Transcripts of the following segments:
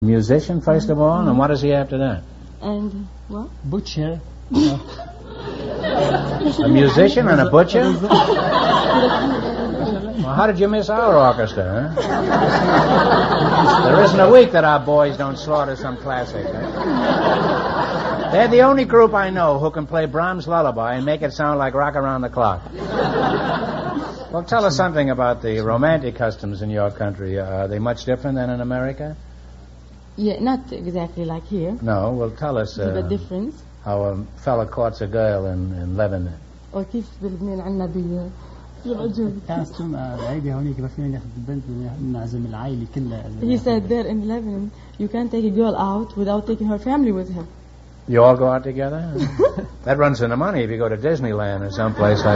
Musician, first of all, and what is he after that? And what? Butcher. A musician and a butcher? Well, how did you miss our orchestra, huh? There isn't a week that our boys don't slaughter some classic, huh? They're the only group I know who can play Brahms' Lullaby and make it sound like Rock Around the Clock. Well, tell us something about the romantic customs in your country. Are they much different than in America? Yeah, not exactly like here. No, well, tell us The difference. how a fella courts a girl in Lebanon. وكيف بلبنان عنا بالعجوب. كاستم عيدي هونيك ما فينا ناخذ البنت ونعزم العائلة كلها. He said there in Lebanon, you can't take a girl out without taking her family with him. You all go out together? That runs into money if you go to Disneyland or someplace like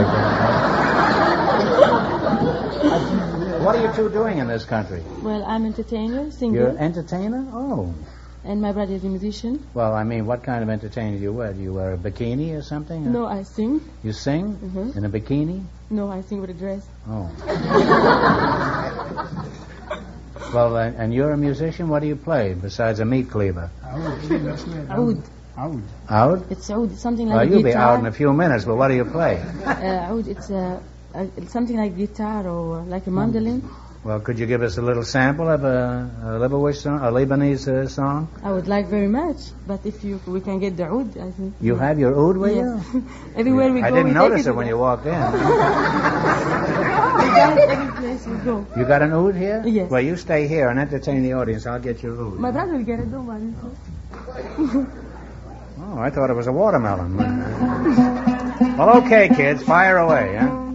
that. What are you two doing in this country? Well, I'm entertainer, singer. You're an entertainer? Oh. And my brother is a musician. Well, I mean, what kind of entertainer do you wear? Do you wear a bikini or something? No, I sing. You sing? Mm-hmm. In a bikini? No, I sing with a dress. Oh. Well, and you're a musician? What do you play besides a meat cleaver? Oud. Out? It's oud. It's something like Well, a you'll guitar. be out in a few minutes, but what do you play? Oud, it's something like guitar or like a mandolin. Well, could you give us a little sample of a Lebanese song? I would like very much, but if we can get the oud, I think. You have your oud with Yes. you? Everywhere we go, I didn't we notice take it when with you us. walked in. We got it every place we go. You got an oud here? Yes. Well, you stay here and entertain the audience. I'll get your oud. My brother will get it, don't worry. Oh, I thought it was a watermelon. Well, okay, kids, fire away, huh?